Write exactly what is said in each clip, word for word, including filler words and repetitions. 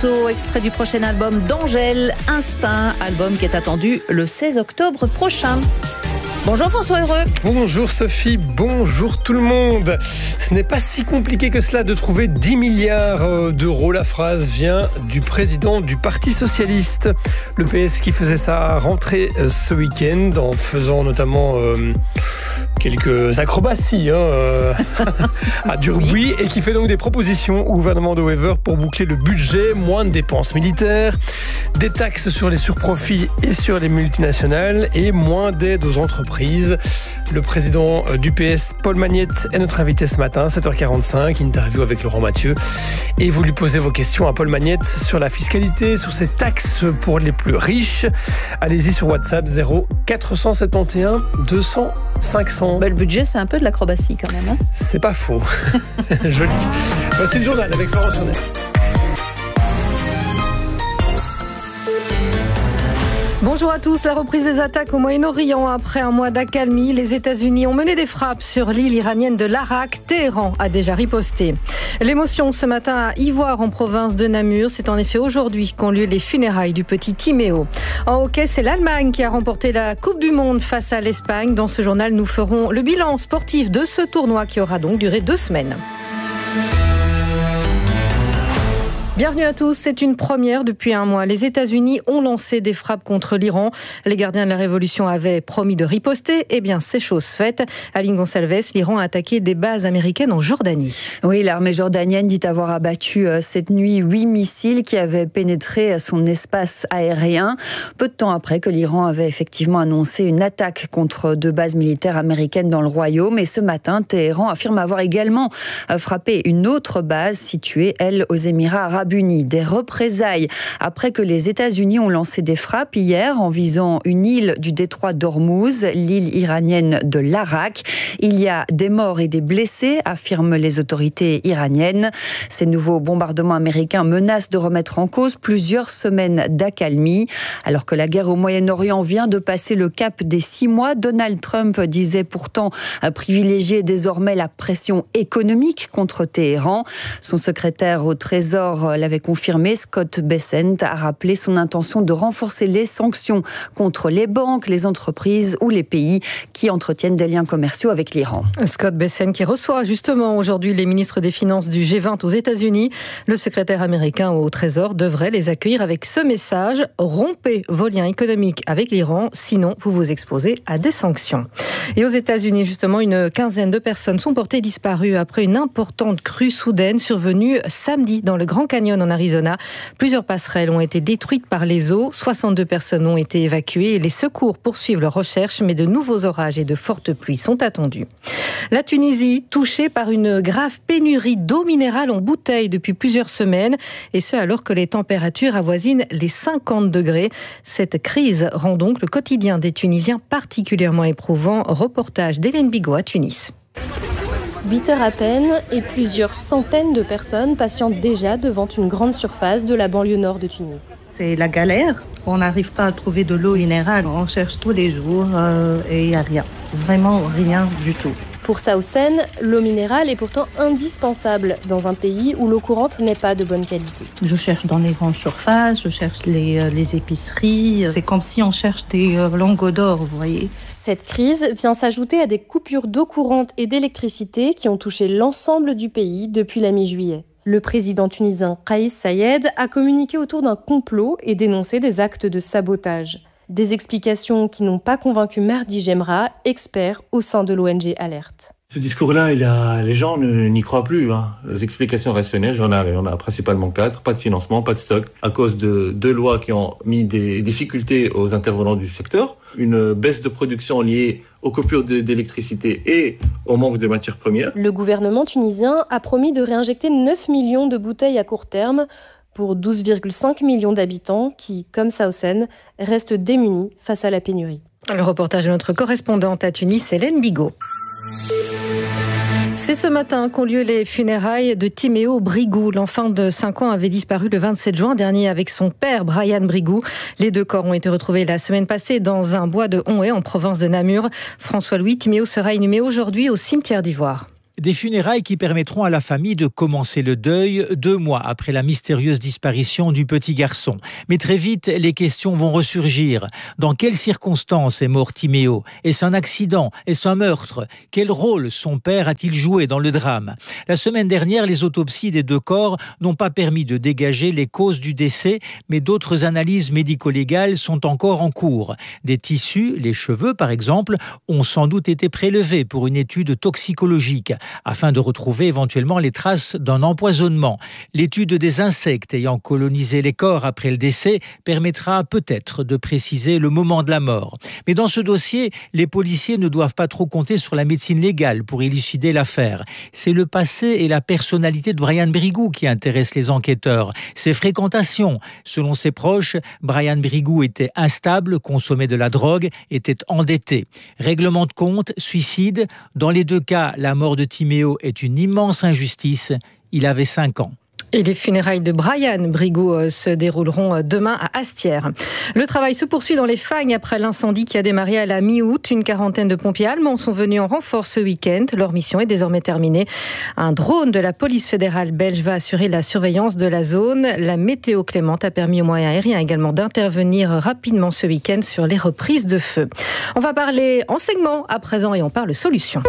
morceau, extrait du prochain album d'Angèle, Instinct, album qui est attendu le seize octobre prochain. Bonjour François Heureux. Bonjour Sophie, bonjour tout le monde. Ce n'est pas si compliqué que cela de trouver dix milliards d'euros. La phrase vient du président du Parti Socialiste. Le P S qui faisait sa rentrée ce week-end en faisant notamment euh, quelques acrobaties hein, euh, à Durbuy et qui fait donc des propositions au gouvernement de Wever pour boucler le budget, moins de dépenses militaires, des taxes sur les surprofits et sur les multinationales et moins d'aide aux entreprises. Le président du P S, Paul Magnette, est notre invité ce matin, sept heures quarante-cinq, interview avec Laurent Mathieu. Et vous lui posez vos questions à Paul Magnette sur la fiscalité, sur ces taxes pour les plus riches. Allez-y sur WhatsApp zéro quatre cent soixante et onze deux cents cinq cents. Bah, le budget, c'est un peu de l'acrobatie quand même. Hein c'est pas faux. Joli. Voici le journal avec Florence Honnet. Bonjour à tous. La reprise des attaques au Moyen-Orient après un mois d'accalmie. Les États-Unis ont mené des frappes sur l'île iranienne de l'Arak. Téhéran a déjà riposté. L'émotion ce matin à Ivoire en province de Namur. C'est en effet aujourd'hui qu'ont lieu les funérailles du petit Timéo. En hockey, c'est l'Allemagne qui a remporté la Coupe du Monde face à l'Espagne. Dans ce journal, nous ferons le bilan sportif de ce tournoi qui aura donc duré deux semaines. Bienvenue à tous, c'est une première depuis un mois. Les États-Unis ont lancé des frappes contre l'Iran. Les gardiens de la révolution avaient promis de riposter. Eh bien, c'est chose faite. Aline Gonçalves, l'Iran a attaqué des bases américaines en Jordanie. Oui, l'armée jordanienne dit avoir abattu cette nuit huit missiles qui avaient pénétré son espace aérien. Peu de temps après que l'Iran avait effectivement annoncé une attaque contre deux bases militaires américaines dans le royaume. Et ce matin, Téhéran affirme avoir également frappé une autre base située, elle, aux Émirats arabes unis. Des représailles après que les États-Unis ont lancé des frappes hier en visant une île du détroit d'Ormuz, l'île iranienne de l'Arak. Il y a des morts et des blessés, affirment les autorités iraniennes. Ces nouveaux bombardements américains menacent de remettre en cause plusieurs semaines d'accalmie. Alors que la guerre au Moyen-Orient vient de passer le cap des six mois, Donald Trump disait pourtant privilégier désormais la pression économique contre Téhéran. Son secrétaire au Trésor l'avait confirmé, Scott Bessent a rappelé son intention de renforcer les sanctions contre les banques, les entreprises ou les pays qui entretiennent des liens commerciaux avec l'Iran. Scott Bessent qui reçoit justement aujourd'hui les ministres des Finances du G vingt aux États-Unis. Le secrétaire américain au Trésor devrait les accueillir avec ce message: rompez vos liens économiques avec l'Iran, sinon vous vous exposez à des sanctions. Et aux États-Unis, justement, une quinzaine de personnes sont portées disparues après une importante crue soudaine survenue samedi dans le Grand Canyon en Arizona. Plusieurs passerelles ont été détruites par les eaux. soixante-deux personnes ont été évacuées et les secours poursuivent leurs recherches, mais de nouveaux orages et de fortes pluies sont attendus. La Tunisie, touchée par une grave pénurie d'eau minérale en bouteille depuis plusieurs semaines, et ce alors que les températures avoisinent les cinquante degrés. Cette crise rend donc le quotidien des Tunisiens particulièrement éprouvant. Reportage d'Hélène Bigot à Tunis. huit heures à peine et plusieurs centaines de personnes patientent déjà devant une grande surface de la banlieue nord de Tunis. C'est la galère. On n'arrive pas à trouver de l'eau minérale. On cherche tous les jours euh, et il n'y a rien. Vraiment rien du tout. Pour Saoussen, l'eau minérale est pourtant indispensable dans un pays où l'eau courante n'est pas de bonne qualité. Je cherche dans les grandes surfaces, je cherche les, euh, les épiceries. C'est comme si on cherche des euh, lingots d'or, vous voyez. Cette crise vient s'ajouter à des coupures d'eau courante et d'électricité qui ont touché l'ensemble du pays depuis la mi-juillet. Le président tunisien Kais Saied a communiqué autour d'un complot et dénoncé des actes de sabotage. Des explications qui n'ont pas convaincu Mardi Gemra, expert au sein de l'O N G Alert. Ce discours-là, il a, les gens ne, n'y croient plus. Hein. Les explications rationnelles, j'en ai, on a principalement quatre. Pas de financement, pas de stock, à cause de deux lois qui ont mis des difficultés aux intervenants du secteur. Une baisse de production liée aux coupures de, d'électricité et au manque de matières premières. Le gouvernement tunisien a promis de réinjecter neuf millions de bouteilles à court terme pour douze virgule cinq millions d'habitants qui, comme Saoussen, restent démunis face à la pénurie. Le reportage de notre correspondante à Tunis, Hélène Bigot. C'est ce matin qu'ont lieu les funérailles de Timéo Brigou. L'enfant de cinq ans avait disparu le vingt-sept juin dernier avec son père, Brian Brigou. Les deux corps ont été retrouvés la semaine passée dans un bois de Honhaix en province de Namur. François-Louis, Timéo sera inhumé aujourd'hui au cimetière d'Ivoire. Des funérailles qui permettront à la famille de commencer le deuil deux mois après la mystérieuse disparition du petit garçon. Mais très vite, les questions vont ressurgir. Dans quelles circonstances est mort Timéo ? Est-ce un accident ? Est-ce un meurtre ? Quel rôle son père a-t-il joué dans le drame ? La semaine dernière, les autopsies des deux corps n'ont pas permis de dégager les causes du décès, mais d'autres analyses médico-légales sont encore en cours. Des tissus, les cheveux par exemple, ont sans doute été prélevés pour une étude toxicologique, afin de retrouver éventuellement les traces d'un empoisonnement. L'étude des insectes ayant colonisé les corps après le décès permettra peut-être de préciser le moment de la mort. Mais dans ce dossier, les policiers ne doivent pas trop compter sur la médecine légale pour élucider l'affaire. C'est le passé et la personnalité de Brian Brigou qui intéressent les enquêteurs. Ses fréquentations. Selon ses proches, Brian Brigou était instable, consommait de la drogue, était endetté. Règlement de compte, suicide. Dans les deux cas, la mort de Timéo est une immense injustice. Il avait cinq ans. Et les funérailles de Brian Brigou se dérouleront demain à Astières. Le travail se poursuit dans les Fagnes après l'incendie qui a démarré à la mi-août. Une quarantaine de pompiers allemands sont venus en renfort ce week-end. Leur mission est désormais terminée. Un drone de la police fédérale belge va assurer la surveillance de la zone. La météo clémente a permis aux moyens aériens également d'intervenir rapidement ce week-end sur les reprises de feu. On va parler enseignement à présent et on parle solutions.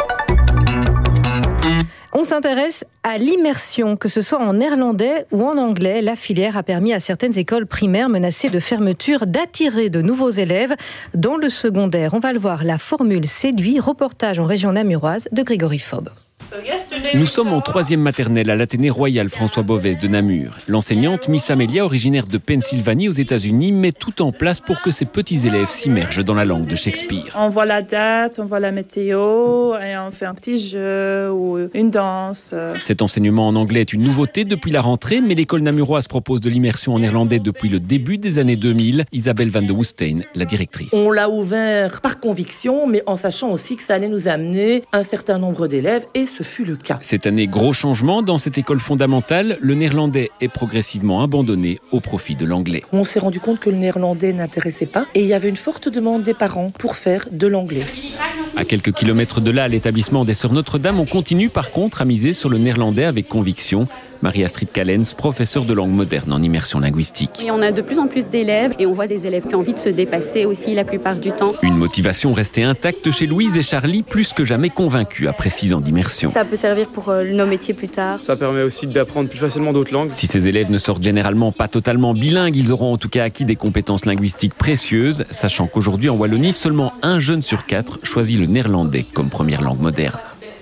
On s'intéresse à l'immersion, que ce soit en néerlandais ou en anglais. La filière a permis à certaines écoles primaires menacées de fermeture d'attirer de nouveaux élèves dans le secondaire. On va le voir, la formule séduit. Reportage en région namuroise de Grégory Faube. Nous sommes en troisième maternelle à l'Athénée Royal François Bovès de Namur. L'enseignante Miss Amelia, originaire de Pennsylvanie aux États-Unis, met tout en place pour que ses petits élèves s'immergent dans la langue de Shakespeare. On voit la date, on voit la météo et on fait un petit jeu ou une danse. Cet enseignement en anglais est une nouveauté depuis la rentrée, mais l'école namuroise propose de l'immersion en néerlandais depuis le début des années deux mille. Isabelle van de Woestein, la directrice. On l'a ouvert par conviction, mais en sachant aussi que ça allait nous amener un certain nombre d'élèves et ce fut le cas. Cette année, gros changement dans cette école fondamentale. Le néerlandais est progressivement abandonné au profit de l'anglais. On s'est rendu compte que le néerlandais n'intéressait pas et il y avait une forte demande des parents pour faire de l'anglais. À quelques kilomètres de là, à l'établissement des Sœurs Notre-Dame, on continue par contre à miser sur le néerlandais avec conviction. Marie-Astrid Callens, professeure de langue moderne en immersion linguistique. Et on a de plus en plus d'élèves et on voit des élèves qui ont envie de se dépasser aussi la plupart du temps. Une motivation restée intacte chez Louise et Charlie, plus que jamais convaincus après six ans d'immersion. Ça peut servir pour euh, nos métiers plus tard. Ça permet aussi d'apprendre plus facilement d'autres langues. Si ces élèves ne sortent généralement pas totalement bilingues, ils auront en tout cas acquis des compétences linguistiques précieuses, sachant qu'aujourd'hui en Wallonie, seulement un jeune sur quatre choisit le néerlandais comme première langue moderne.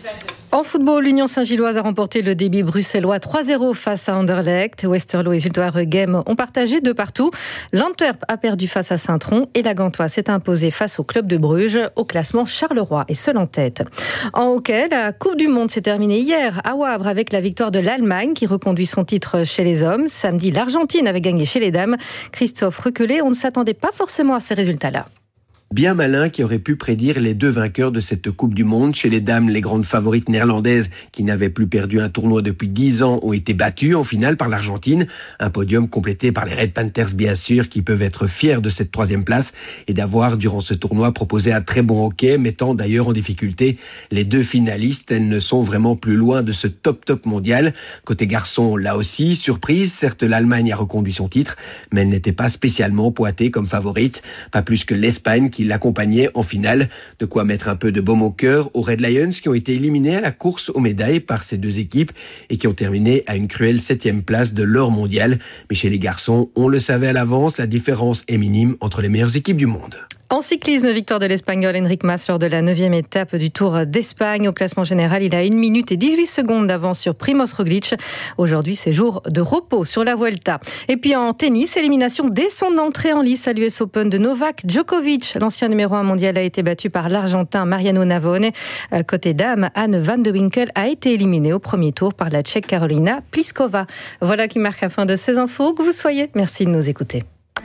En football, l'Union Saint-Gilloise a remporté le derby bruxellois trois zéro face à Anderlecht. Westerlo et Zuidwaregem ont partagé de partout. L'Antwerp a perdu face à Saint-Tron et la Gantoise s'est imposée face au club de Bruges. Au classement, Charleroi est seul en tête. En hockey, la Coupe du Monde s'est terminée hier à Wavre avec la victoire de l'Allemagne qui reconduit son titre chez les hommes. Samedi, l'Argentine avait gagné chez les dames. Christophe Reculé, on ne s'attendait pas forcément à ces résultats-là. Bien malin qui aurait pu prédire les deux vainqueurs de cette Coupe du Monde. Chez les dames, les grandes favorites néerlandaises qui n'avaient plus perdu un tournoi depuis dix ans ont été battues en finale par l'Argentine. Un podium complété par les Red Panthers bien sûr qui peuvent être fiers de cette troisième place et d'avoir durant ce tournoi proposé un très bon hockey, mettant d'ailleurs en difficulté les deux finalistes. Elles ne sont vraiment plus loin de ce top top mondial. Côté garçon, là aussi, surprise, certes l'Allemagne a reconduit son titre, mais elle n'était pas spécialement pointée comme favorite, pas plus que l'Espagne qui l'accompagnait en finale. De quoi mettre un peu de baume au cœur aux Red Lions qui ont été éliminés à la course aux médailles par ces deux équipes et qui ont terminé à une cruelle septième place de l'or mondial. Mais chez les garçons, on le savait à l'avance, la différence est minime entre les meilleures équipes du monde. En cyclisme, victoire de l'Espagnol Enric Mas lors de la neuvième étape du Tour d'Espagne. Au classement général, il a une minute et dix-huit secondes d'avance sur Primoz Roglic. Aujourd'hui, c'est jour de repos sur la Vuelta. Et puis en tennis, élimination dès son entrée en lice à l'U S Open de Novak Djokovic. L'ancien numéro un mondial a été battu par l'Argentin Mariano Navone. Côté dame, Anne van de Winkel a été éliminée au premier tour par la Tchèque Karolina Pliskova. Voilà qui marque la fin de ces infos. Que vous soyez, merci de nous écouter.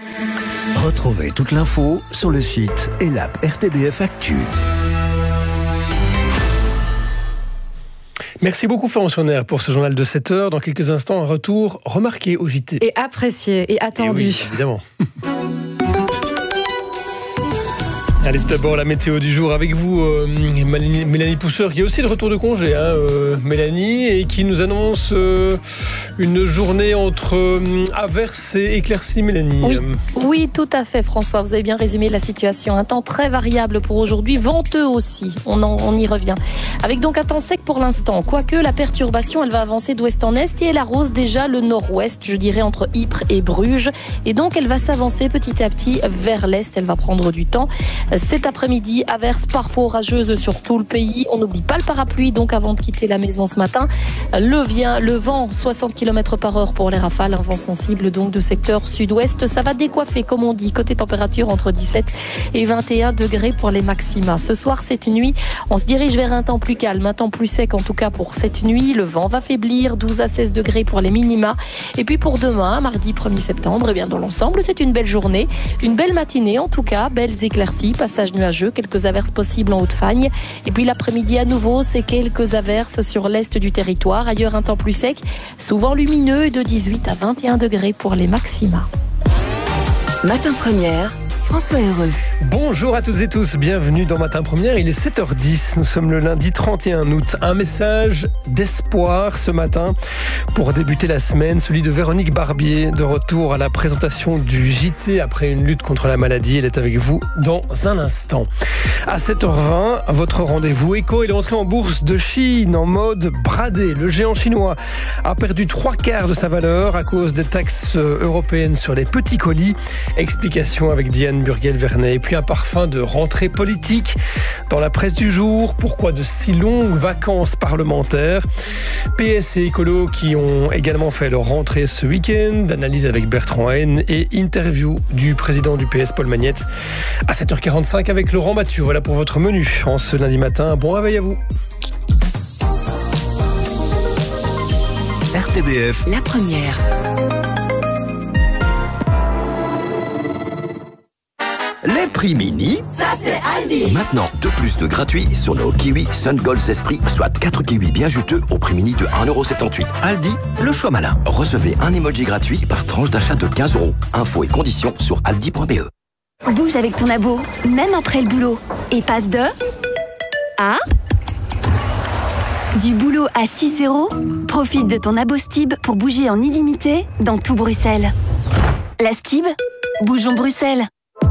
Retrouvez toute l'info sur le site et l'app R T B F Actu. Merci beaucoup Florence Honner pour ce journal de sept heures. Dans quelques instants, un retour remarqué au J T. Et apprécié et attendu. Et oui, évidemment. Allez, tout d'abord la météo du jour avec vous, euh, Mélanie, Mélanie Pousseur, qui est aussi de retour de congé, hein, euh, Mélanie, et qui nous annonce euh, une journée entre euh, averses et éclaircies, Mélanie. Oui. oui, tout à fait, François. Vous avez bien résumé la situation. Un temps très variable pour aujourd'hui, venteux aussi. On, en, on y revient. Avec donc un temps sec pour l'instant. Quoique la perturbation, elle va avancer d'ouest en est et elle arrose déjà le nord-ouest, je dirais entre Ypres et Bruges. Et donc elle va s'avancer petit à petit vers l'est. Elle va prendre du temps. Cet après-midi, averses parfois orageuses sur tout le pays. On n'oublie pas le parapluie, donc avant de quitter la maison ce matin. Le, vient, le vent, soixante kilomètres par heure pour les rafales, un vent sensible donc de secteur sud-ouest. Ça va décoiffer, comme on dit, côté température entre dix-sept et vingt et un degrés pour les maxima. Ce soir, cette nuit, on se dirige vers un temps plus calme, un temps plus sec en tout cas pour cette nuit. Le vent va faiblir, douze à seize degrés pour les minima. Et puis pour demain, mardi premier septembre, eh bien dans l'ensemble, c'est une belle journée, une belle matinée en tout cas, belles éclaircies, passage nuageux, quelques averses possibles en Haute-Fagne. Et puis l'après-midi à nouveau, c'est quelques averses sur l'est du territoire. Ailleurs, un temps plus sec, souvent lumineux, de dix-huit à vingt et un degrés pour les maxima. Matin Première, François Heureux. Bonjour à toutes et tous, bienvenue dans Matin Première, il est sept heures dix, nous sommes le lundi trente et un août. Un message d'espoir ce matin pour débuter la semaine, celui de Véronique Barbier, de retour à la présentation du J T après une lutte contre la maladie. Elle est avec vous dans un instant. À sept heures vingt, votre rendez-vous éco, il est entré en bourse de Chine en mode bradé. Le géant chinois a perdu trois quarts de sa valeur à cause des taxes européennes sur les petits colis. Explication avec Diane Burguel-Vernet. Et puis un parfum de rentrée politique dans la presse du jour. Pourquoi de si longues vacances parlementaires? P S et écolo qui ont également fait leur rentrée ce week-end. Analyse avec Bertrand Haine et interview du président du P S, Paul Magnette, à sept heures quarante-cinq avec Laurent Mathieu. Voilà pour votre menu en ce lundi matin. Bon réveil à vous. R T B F, la première. Les prix mini, ça c'est Aldi. Maintenant, deux plus de gratuits sur nos kiwis Sun Gold Esprit, soit quatre kiwis bien juteux au prix mini de un euro soixante-dix-huit. Aldi, le choix malin. Recevez un emoji gratuit par tranche d'achat de quinze euros. Infos et conditions sur aldi point b e. Bouge avec ton abo, même après le boulot. Et passe de... à... du boulot à six euros. Profite de ton abo Stib pour bouger en illimité dans tout Bruxelles. La Stib, bougeons Bruxelles.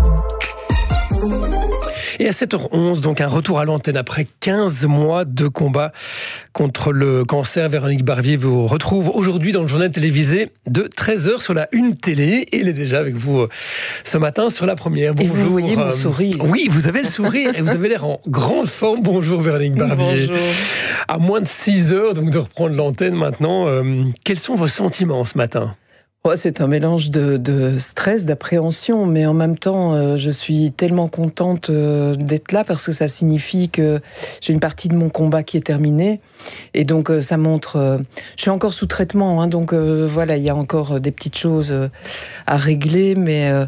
Et à sept heures onze, donc un retour à l'antenne après quinze mois de combat contre le cancer. Véronique Barbier vous retrouve aujourd'hui dans le journal télévisé de treize heures sur la Une Télé. Et elle est déjà avec vous ce matin sur la première. Bonjour. Et vous voyez mon sourire. Oui, vous avez le sourire et vous avez l'air en grande forme. Bonjour Véronique Barbier. Bonjour. À moins de six heures donc de reprendre l'antenne maintenant, euh, quels sont vos sentiments ce matin ? Ouais, c'est un mélange de, de stress, d'appréhension, mais en même temps, euh, je suis tellement contente euh, d'être là parce que ça signifie que j'ai une partie de mon combat qui est terminée. Et donc, euh, ça montre... Euh, je suis encore sous traitement, hein, donc euh, voilà, il y a encore des petites choses euh, à régler, mais euh,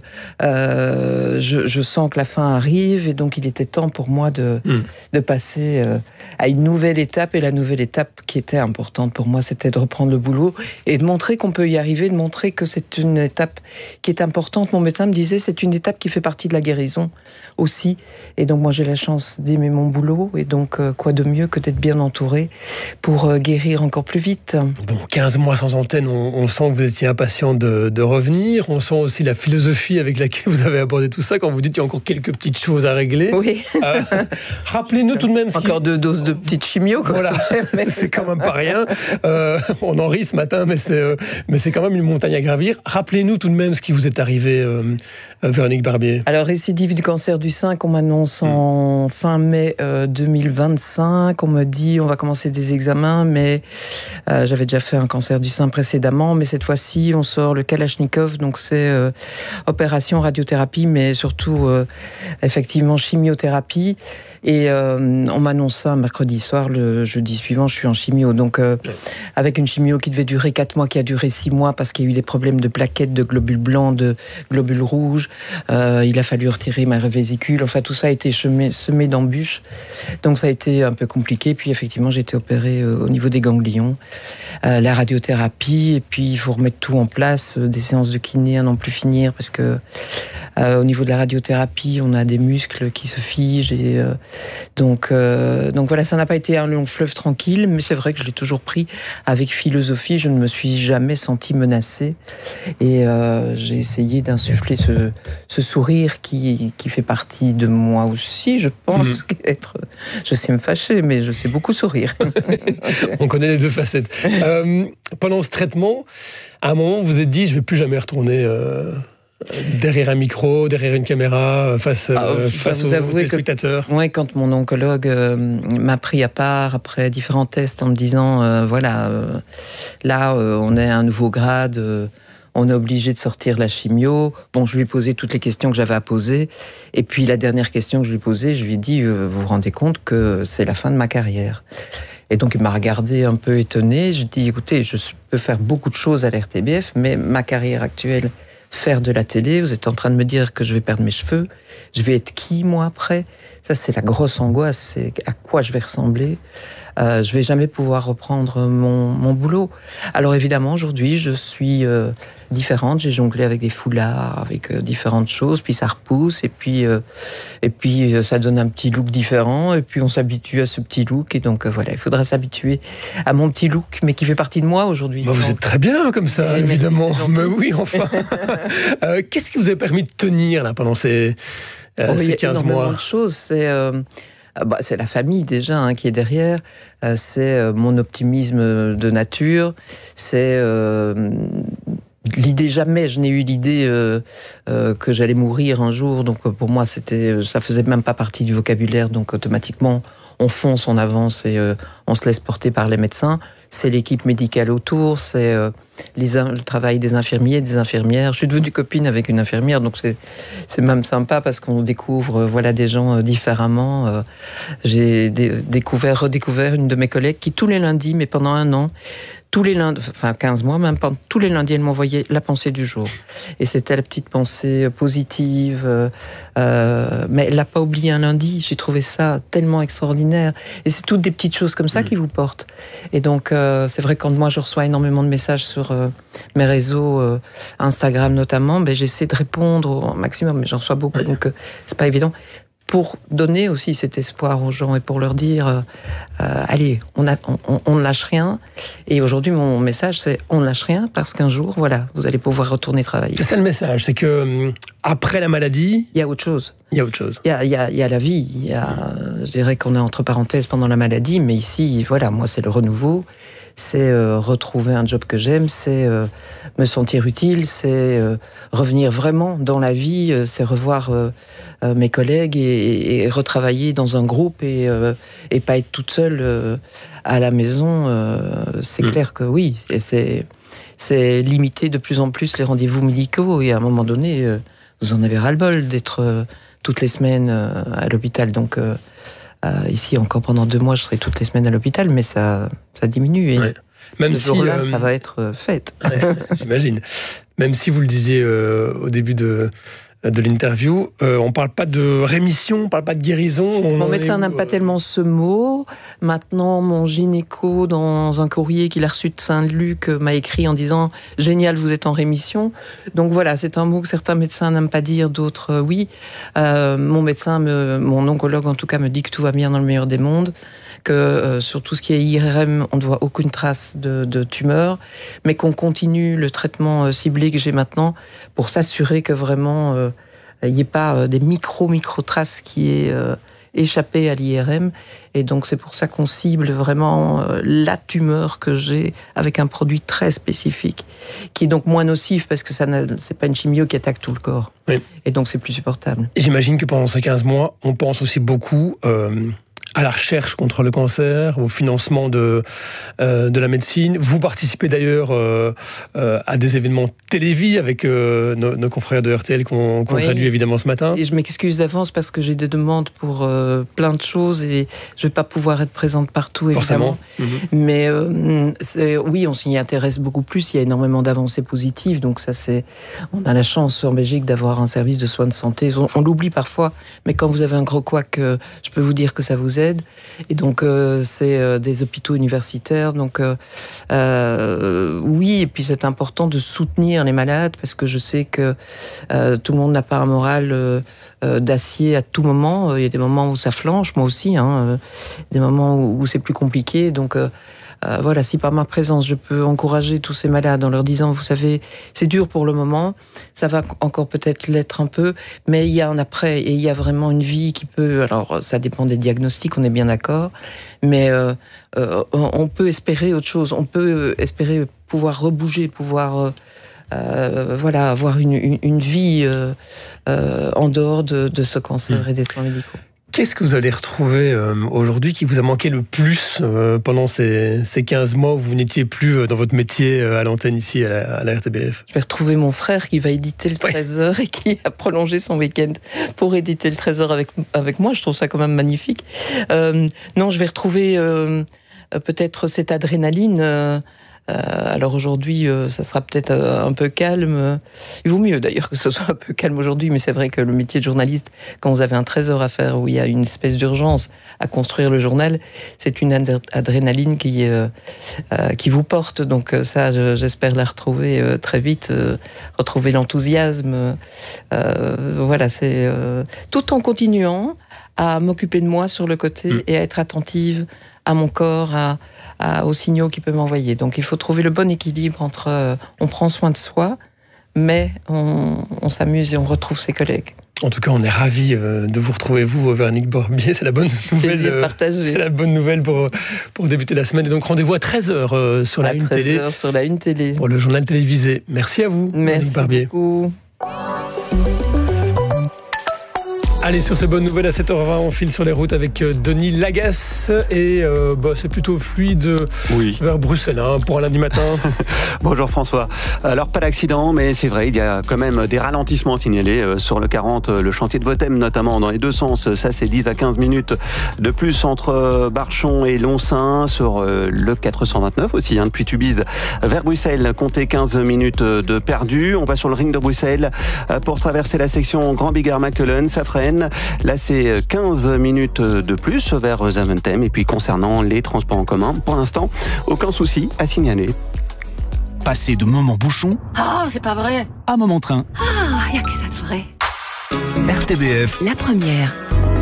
euh, je, je sens que la fin arrive et donc il était temps pour moi de, mmh. de passer euh, à une nouvelle étape. Et la nouvelle étape qui était importante pour moi, c'était de reprendre le boulot et de montrer qu'on peut y arriver, de montrer que c'est une étape qui est importante. Mon médecin me disait c'est une étape qui fait partie de la guérison aussi. Et donc moi j'ai la chance d'aimer mon boulot et donc euh, quoi de mieux que d'être bien entouré pour euh, guérir encore plus vite. Bon, quinze mois sans antenne, on, on sent que vous étiez impatient de, de revenir. On sent aussi la philosophie avec laquelle vous avez abordé tout ça quand vous dites qu'il y a encore quelques petites choses à régler. Oui. Euh, rappelez-nous tout de même... Ce encore qui... deux doses de petites chimio. Quoi. Voilà, mais c'est quand même pas rien. Euh, on en rit ce matin, mais c'est, euh, mais c'est quand même une montagne à gravir. Rappelez-nous tout de même ce qui vous est arrivé, euh, euh, Véronique Barbier. Alors, récidive du cancer du sein qu'on m'annonce mmh. en fin mai euh, deux mille vingt-cinq. On me dit on va commencer des examens, mais euh, j'avais déjà fait un cancer du sein précédemment, mais cette fois-ci, on sort le Kalachnikov, donc c'est euh, opération, radiothérapie, mais surtout, euh, effectivement, chimiothérapie. Et euh, on m'annonce ça mercredi soir, le jeudi suivant, je suis en chimio. Donc, euh, avec une chimio qui devait durer quatre mois, qui a duré six mois, parce qu'il y a eu des problèmes de plaquettes, de globules blancs, de globules rouges. Euh, il a fallu retirer ma vésicule. Enfin, tout ça a été semé, semé d'embûches. Donc, ça a été un peu compliqué. Puis, effectivement, j'ai été opérée euh, au niveau des ganglions. Euh, la radiothérapie. Et puis, il faut remettre tout en place. Euh, des séances de kiné à n'en plus finir. Parce que Euh, au niveau de la radiothérapie, on a des muscles qui se figent. Et, euh, donc, euh, donc voilà, ça n'a pas été un long fleuve tranquille, mais c'est vrai que je l'ai toujours pris avec philosophie. Je ne me suis jamais sentie menacée. Et euh, j'ai essayé d'insuffler ce, ce sourire qui, qui fait partie de moi aussi, je pense. Mmh. Être, je sais me fâcher, mais je sais beaucoup sourire. On connaît les deux facettes. Euh, pendant ce traitement, à un moment, vous vous êtes dit, je ne vais plus jamais retourner... Euh... derrière un micro, derrière une caméra, face, ah, euh, face aux, aux téléspectateurs. Oui, quand mon oncologue euh, m'a pris à part après différents tests en me disant, euh, voilà, euh, là, euh, on est à un nouveau grade, euh, on est obligé de sortir la chimio. Bon, je lui ai posé toutes les questions que j'avais à poser. Et puis, la dernière question que je lui ai posée, je lui ai dit, euh, vous vous rendez compte que c'est la fin de ma carrière? Et donc, il m'a regardé un peu étonné. Je lui ai dit, écoutez, je peux faire beaucoup de choses à l'R T B F, mais ma carrière actuelle, faire de la télé, vous êtes en train de me dire que je vais perdre mes cheveux, je vais être qui, moi, après? Ça, c'est la grosse angoisse, c'est à quoi je vais ressembler. Euh, je vais jamais pouvoir reprendre mon, mon boulot. Alors évidemment, aujourd'hui, je suis euh, différente. J'ai jonglé avec des foulards, avec euh, différentes choses, puis ça repousse, et puis euh, et puis euh, ça donne un petit look différent, et puis on s'habitue à ce petit look, et donc euh, voilà, il faudra s'habituer à mon petit look, mais qui fait partie de moi aujourd'hui. Bah, vous êtes très bien comme ça, et évidemment. Mais oui, enfin. euh, qu'est-ce qui vous a permis de tenir là pendant ces, euh, oh, ces quinze mois? Il y a énormément de choses. C'est euh, Bah, c'est la famille déjà hein, qui est derrière, euh, c'est euh, mon optimisme de nature, c'est euh, l'idée, jamais je n'ai eu l'idée euh, euh, que j'allais mourir un jour, donc pour moi c'était, ça faisait même pas partie du vocabulaire, donc automatiquement on fonce, on avance et euh, on se laisse porter par les médecins. C'est l'équipe médicale autour, c'est euh, les, le travail des infirmiers, des infirmières. Je suis devenue copine avec une infirmière, donc c'est, c'est même sympa parce qu'on découvre euh, voilà, des gens euh, différemment. Euh, j'ai dé- découvert, redécouvert une de mes collègues qui, tous les lundis, mais pendant un an, tous les lundis, enfin quinze mois même, pendant, tous les lundis, elle m'envoyait la pensée du jour. Et c'était la petite pensée positive. Euh, euh, mais elle l'a pas oublié un lundi. J'ai trouvé ça tellement extraordinaire. Et c'est toutes des petites choses comme ça mmh. qui vous portent. Et donc, euh, c'est vrai que quand moi, je reçois énormément de messages sur euh, mes réseaux, euh, Instagram notamment, ben, j'essaie de répondre au maximum, mais j'en reçois beaucoup, oui. donc euh, c'est pas évident. Pour donner aussi cet espoir aux gens et pour leur dire euh, euh, allez, on, a, on, on ne lâche rien. Et aujourd'hui, mon message, c'est on ne lâche rien parce qu'un jour, voilà, vous allez pouvoir retourner travailler. C'est ça le message, c'est que euh, après la maladie, il y a autre chose. Il y a autre chose. Il y a, il y a, il y a la vie. Il y a, je dirais qu'on est entre parenthèses pendant la maladie, mais ici, voilà, moi, c'est le renouveau. C'est euh, retrouver un job que j'aime, c'est euh, me sentir utile, c'est euh, revenir vraiment dans la vie, euh, c'est revoir euh, euh, mes collègues et, et retravailler dans un groupe et, euh, et pas être toute seule euh, à la maison. Euh, c'est mmh. clair que oui, c'est, c'est, c'est limiter de plus en plus les rendez-vous médicaux et à un moment donné, euh, vous en avez ras-le-bol d'être euh, toutes les semaines euh, à l'hôpital. Donc euh, Euh, ici, encore pendant deux mois, je serai toutes les semaines à l'hôpital, mais ça, ça diminue. Et ouais. Même ce si jour-là, euh, ça va être fait. Ouais, j'imagine. Même si vous le disiez euh, au début de, de l'interview, euh, on ne parle pas de rémission, on ne parle pas de guérison. On mon médecin n'aime pas tellement ce mot. Maintenant, mon gynéco, dans un courrier qu'il a reçu de Saint-Luc, m'a écrit en disant « Génial, vous êtes en rémission ». Donc voilà, c'est un mot que certains médecins n'aiment pas dire, d'autres euh, oui. Euh, mon médecin, me, mon oncologue en tout cas, me dit que tout va bien dans le meilleur des mondes, que euh, sur tout ce qui est I R M, on ne voit aucune trace de, de tumeur, mais qu'on continue le traitement euh, ciblé que j'ai maintenant pour s'assurer que vraiment euh, il n'y ait pas euh, des micro-micro-traces qui aient euh, échappé à l'I R M. Et donc c'est pour ça qu'on cible vraiment euh, la tumeur que j'ai avec un produit très spécifique, qui est donc moins nocif parce que ça n'a, c'est pas une chimio qui attaque tout le corps. Oui. Et donc c'est plus supportable. Et j'imagine que pendant ces quinze mois, on pense aussi beaucoup... Euh à la recherche contre le cancer, au financement de, euh, de la médecine. Vous participez d'ailleurs euh, euh, à des événements télévis avec euh, nos, nos confrères de R T L qu'on, qu'on oui. salue évidemment ce matin. Et je m'excuse d'avance parce que j'ai des demandes pour euh, plein de choses et je ne vais pas pouvoir être présente partout, évidemment. Mmh. Mais euh, c'est, oui, on s'y intéresse beaucoup plus. Il y a énormément d'avancées positives. Donc ça, c'est, on a la chance en Belgique d'avoir un service de soins de santé. On, on l'oublie parfois, mais quand vous avez un gros couac, euh, je peux vous dire que ça vous aide. aides. Et donc, euh, c'est euh, des hôpitaux universitaires. Donc, euh, euh, oui, et puis c'est important de soutenir les malades, parce que je sais que euh, tout le monde n'a pas un moral euh, euh, d'acier à tout moment. Il y a des moments où ça flanche, moi aussi, hein, euh, des moments où, où c'est plus compliqué. Donc, euh, Euh, voilà, si par ma présence, je peux encourager tous ces malades en leur disant, vous savez, c'est dur pour le moment, ça va encore peut-être l'être un peu, mais il y a un après, et il y a vraiment une vie qui peut... Alors, ça dépend des diagnostics, on est bien d'accord, mais euh, euh, on peut espérer autre chose, on peut espérer pouvoir rebouger, pouvoir... Euh, Euh, voilà, avoir une, une, une vie euh, euh, en dehors de, de ce cancer et des soins médicaux. Qu'est-ce que vous allez retrouver euh, aujourd'hui qui vous a manqué le plus euh, pendant ces, ces quinze mois où vous n'étiez plus dans votre métier euh, à l'antenne ici à la, à la R T B F? Je vais retrouver mon frère qui va éditer le treize heures et qui a prolongé son week-end pour éditer le treize heures avec, avec moi. Je trouve ça quand même magnifique. Euh, non, je vais retrouver euh, peut-être cette adrénaline. Euh, Euh, alors aujourd'hui, euh, ça sera peut-être euh, un peu calme. Il vaut mieux d'ailleurs que ce soit un peu calme aujourd'hui, mais c'est vrai que le métier de journaliste, quand vous avez un treize heures à faire où il y a une espèce d'urgence à construire le journal, c'est une ad- adrénaline qui, euh, euh, qui vous porte. Donc ça, je, j'espère la retrouver euh, très vite, euh, retrouver l'enthousiasme. Euh, voilà, c'est euh, tout en continuant à m'occuper de moi sur le côté mmh. et à être attentive à mon corps, à, à, aux signaux qu'il peut m'envoyer. Donc il faut trouver le bon équilibre entre euh, on prend soin de soi, mais on, on s'amuse et on retrouve ses collègues. En tout cas, on est ravis euh, de vous retrouver, vous, Véronique Barbier. C'est la bonne nouvelle. Euh, c'est la bonne nouvelle pour, pour débuter la semaine. Et donc, rendez-vous à treize heures euh, sur, la une télé, sur la Une télé. Pour le journal télévisé. Merci à vous, Véronique Barbier. Merci beaucoup. Allez, sur ces bonnes nouvelles, à sept heures vingt, on file sur les routes avec Denis Lagasse. Et euh, bah, c'est plutôt fluide oui. vers Bruxelles hein, pour un lundi matin. Bonjour François. Alors, pas d'accident, mais c'est vrai, il y a quand même des ralentissements signalés sur le quarante, le chantier de Votem, notamment dans les deux sens. Ça, c'est dix à quinze minutes de plus entre Barchon et Loncin. Sur le quatre cent vingt-neuf aussi, hein, depuis Tubize vers Bruxelles. Comptez quinze minutes de perdu. On va sur le ring de Bruxelles pour traverser la section Grand Bigard-Machelen. Ça freine. Là, c'est quinze minutes de plus vers Zaventem. Et puis, concernant les transports en commun, pour l'instant, aucun souci à signaler. Passer de moment bouchon Ah, oh, c'est pas vrai. à moment train. Ah, il n'y a que ça de vrai. R T B F. La première.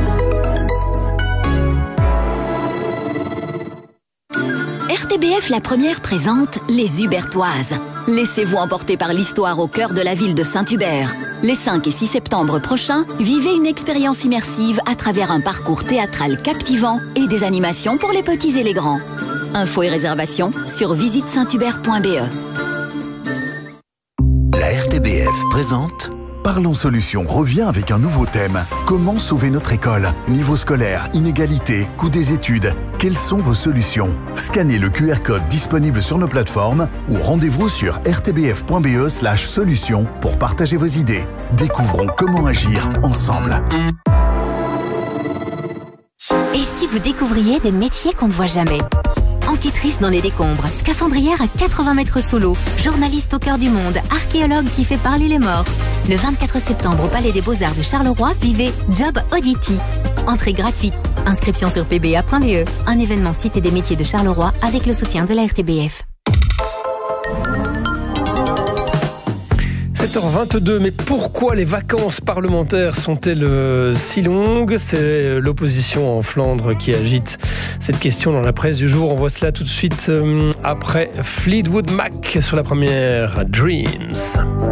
R T B F La Première présente Les Hubertoises. Laissez-vous emporter par l'histoire au cœur de la ville de Saint-Hubert. Les cinq et six septembre prochains, vivez une expérience immersive à travers un parcours théâtral captivant et des animations pour les petits et les grands. Infos et réservations sur visite saint hubert point b e. La R T B F présente Parlons Solutions revient avec un nouveau thème. Comment sauver notre école? Niveau scolaire, inégalité, coût des études. Quelles sont vos solutions? Scannez le Q R code disponible sur nos plateformes ou rendez-vous sur r t b f point b e slash solutions pour partager vos idées. Découvrons comment agir ensemble. Et si vous découvriez des métiers qu'on ne voit jamais? Enquêtrice dans les décombres, scaphandrière à quatre-vingts mètres sous l'eau, journaliste au cœur du monde, archéologue qui fait parler les morts. Le vingt-quatre septembre au Palais des Beaux-Arts de Charleroi, vivez Job Auditi. Entrée gratuite. Inscription sur p b a point b e. Un événement Cité des métiers de Charleroi avec le soutien de la R T B F. sept heures vingt-deux, mais pourquoi les vacances parlementaires sont-elles euh, si longues? C'est l'opposition en Flandre qui agite cette question dans la presse du jour. On voit cela tout de suite euh, après Fleetwood Mac sur la première, Dreams.